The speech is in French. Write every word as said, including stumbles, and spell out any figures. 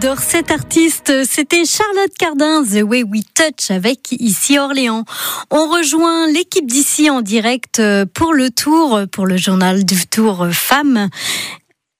J'adore cet artiste, c'était Charlotte Cardin, The Way We Touch avec Ici Orléans. On rejoint l'équipe d'ici en direct pour le tour, pour le journal du Tour Femmes.